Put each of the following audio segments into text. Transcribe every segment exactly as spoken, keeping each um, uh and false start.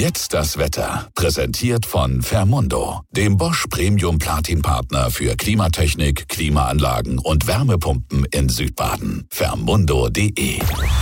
jetzt das Wetter. Präsentiert von Fermundo, dem Bosch Premium Platin Partner für Klimatechnik, Klimaanlagen und Wärmepumpen in Südbaden. Fermundo punkt de.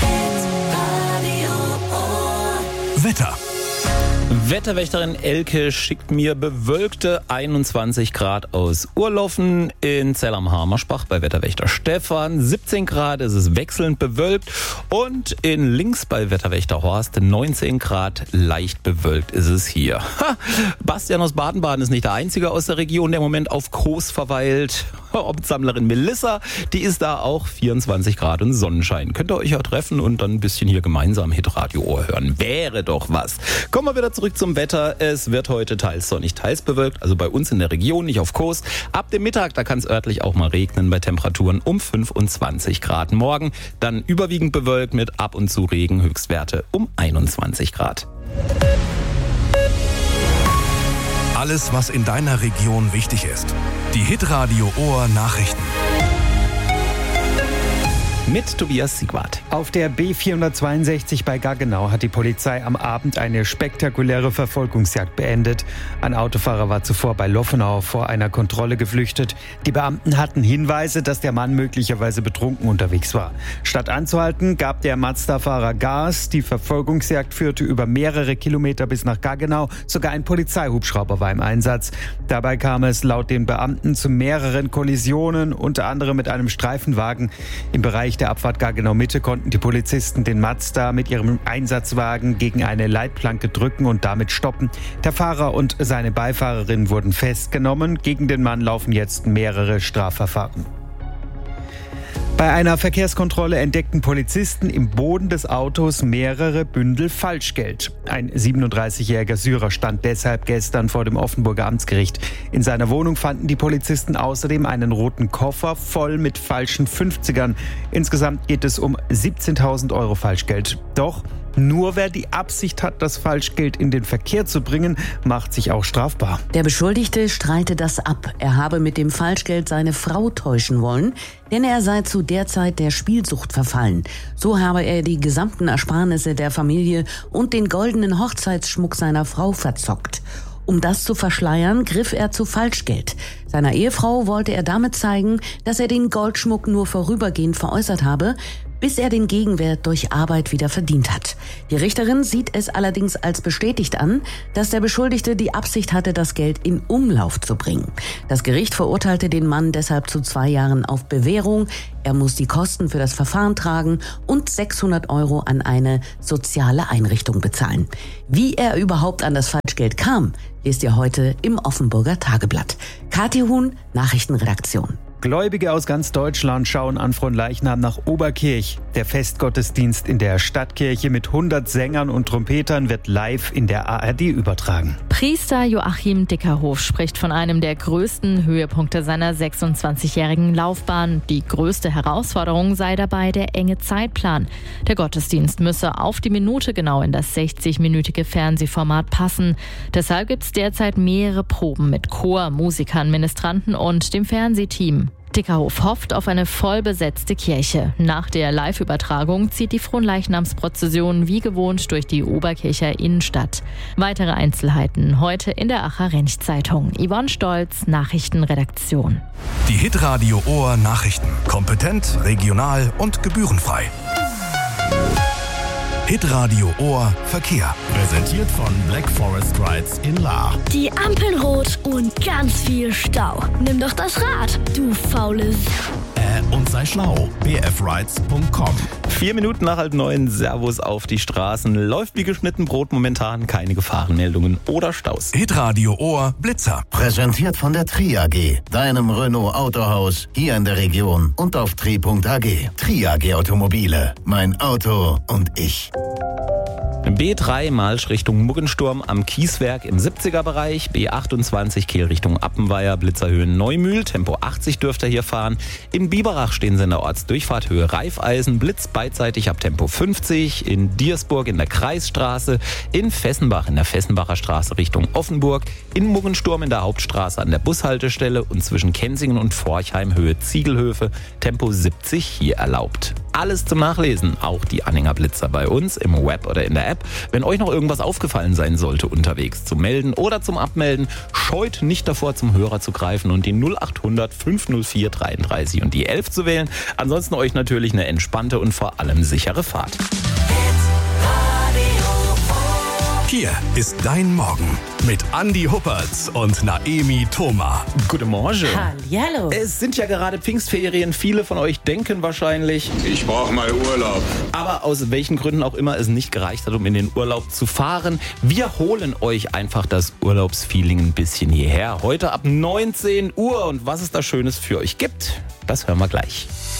Wetter. Wetterwächterin Elke schickt mir bewölkte einundzwanzig Grad aus Urloffen, in Zell am Hamerspach bei Wetterwächter Stefan siebzehn Grad, es ist wechselnd bewölkt, und in Links bei Wetterwächter Horst neunzehn Grad, leicht bewölkt ist es hier. Ha, Bastian aus Baden-Baden ist nicht der Einzige aus der Region, der im Moment auf Kos verweilt. Obstsammlerin Melissa, die ist da auch, vierundzwanzig Grad und Sonnenschein. Könnt ihr euch ja treffen und dann ein bisschen hier gemeinsam Hitradio-Ohr hören. Wäre doch was. Kommen wir wieder zurück zum Wetter. Es wird heute teils sonnig, teils bewölkt. Also bei uns in der Region, nicht auf Kos. Ab dem Mittag, da kann es örtlich auch mal regnen bei Temperaturen um fünfundzwanzig Grad. Morgen dann überwiegend bewölkt mit ab und zu Regen, Höchstwerte um einundzwanzig Grad. Alles, was in deiner Region wichtig ist. Die Hitradio Ohr Nachrichten. Mit Tobias Siegwart. Auf der B vierhundertzweiundsechzig bei Gaggenau hat die Polizei am Abend eine spektakuläre Verfolgungsjagd beendet. Ein Autofahrer war zuvor bei Loffenau vor einer Kontrolle geflüchtet. Die Beamten hatten Hinweise, dass der Mann möglicherweise betrunken unterwegs war. Statt anzuhalten, gab der Mazda-Fahrer Gas. Die Verfolgungsjagd führte über mehrere Kilometer bis nach Gaggenau. Sogar ein Polizeihubschrauber war im Einsatz. Dabei kam es laut den Beamten zu mehreren Kollisionen, unter anderem mit einem Streifenwagen. Im Bereich der Abfahrt Gaggenau-Mitte konnten die Polizisten den Mazda mit ihrem Einsatzwagen gegen eine Leitplanke drücken und damit stoppen. Der Fahrer und seine Beifahrerin wurden festgenommen. Gegen den Mann laufen jetzt mehrere Strafverfahren. Bei einer Verkehrskontrolle entdeckten Polizisten im Boden des Autos mehrere Bündel Falschgeld. Ein siebenunddreißigjähriger Syrer stand deshalb gestern vor dem Offenburger Amtsgericht. In seiner Wohnung fanden die Polizisten außerdem einen roten Koffer voll mit falschen fünfzigern. Insgesamt geht es um siebzehntausend Euro Falschgeld. Doch nur wer die Absicht hat, das Falschgeld in den Verkehr zu bringen, macht sich auch strafbar. Der Beschuldigte streite das ab. Er habe mit dem Falschgeld seine Frau täuschen wollen, denn er sei zu der Zeit der Spielsucht verfallen. So habe er die gesamten Ersparnisse der Familie und den goldenen Hochzeitsschmuck seiner Frau verzockt. Um das zu verschleiern, griff er zu Falschgeld. Seiner Ehefrau wollte er damit zeigen, dass er den Goldschmuck nur vorübergehend veräußert habe, bis er den Gegenwert durch Arbeit wieder verdient hat. Die Richterin sieht es allerdings als bestätigt an, dass der Beschuldigte die Absicht hatte, das Geld in Umlauf zu bringen. Das Gericht verurteilte den Mann deshalb zu zwei Jahren auf Bewährung. Er muss die Kosten für das Verfahren tragen und sechshundert Euro an eine soziale Einrichtung bezahlen. Wie er überhaupt an das Falschgeld kam, lest ihr heute im Offenburger Tageblatt. Kathi Huhn, Nachrichtenredaktion. Gläubige aus ganz Deutschland schauen an Fronleichnam nach Oberkirch. Der Festgottesdienst in der Stadtkirche mit hundert Sängern und Trompetern wird live in der A R D übertragen. Priester Joachim Dickerhof spricht von einem der größten Höhepunkte seiner sechsundzwanzigjährigen Laufbahn. Die größte Herausforderung sei dabei der enge Zeitplan. Der Gottesdienst müsse auf die Minute genau in das sechzigminütige Fernsehformat passen. Deshalb gibt es derzeit mehrere Proben mit Chor, Musikern, Ministranten und dem Fernsehteam. Dickerhof hofft auf eine voll besetzte Kirche. Nach der Live-Übertragung zieht die Fronleichnamsprozession wie gewohnt durch die Oberkircher Innenstadt. Weitere Einzelheiten heute in der Acher Rench-Zeitung. Yvonne Stolz, Nachrichtenredaktion. Die Hitradio Ohr Nachrichten. Kompetent, regional und gebührenfrei. Hitradio Ohr Verkehr. Präsentiert von Black Forest Rides in Lahr. Die Ampeln rot und ganz viel Stau. Nimm doch das Rad, du faules. Äh, und sei schlau. b f rides punkt com. Vier Minuten nach halb neun, Servus auf die Straßen. Läuft wie geschnitten Brot momentan, keine Gefahrenmeldungen oder Staus. Hitradio Ohr Blitzer. Präsentiert von der Tri A G, deinem Renault Autohaus hier in der Region und auf tri punkt a g. Tri A G Automobile, mein Auto und ich. B drei Malsch Richtung Muggensturm am Kieswerk im siebziger-Bereich, B achtundzwanzig Kehl Richtung Appenweier, Blitzerhöhen Neumühl, Tempo achtzig dürft ihr hier fahren. In Biberach stehen sie in der Ortsdurchfahrt Höhe Reifeisen, Blitz beidseitig ab Tempo fünfzig, in Diersburg in der Kreisstraße, in Fessenbach in der Fessenbacher Straße Richtung Offenburg, in Muggensturm in der Hauptstraße an der Bushaltestelle und zwischen Kensingen und Forchheim Höhe Ziegelhöfe, Tempo siebzig hier erlaubt. alles zum Nachlesen, auch die Anhängerblitzer bei uns im Web oder in der App. Wenn euch noch irgendwas aufgefallen sein sollte unterwegs zum Melden oder zum Abmelden, scheut nicht davor, zum Hörer zu greifen und die null acht hundert fünf null vier dreiunddreißig und die elf zu wählen. Ansonsten euch natürlich eine entspannte und vor allem sichere Fahrt. Hier ist dein Morgen mit Andi Huppertz und Naemi Thoma. Guten Morgen. Hallihallo. Es sind ja gerade Pfingstferien. Viele von euch denken wahrscheinlich, ich brauche mal Urlaub. Aber aus welchen Gründen auch immer es nicht gereicht hat, um in den Urlaub zu fahren. Wir holen euch einfach das Urlaubsfeeling ein bisschen hierher. Heute ab neunzehn Uhr. Und was es da Schönes für euch gibt, das hören wir gleich.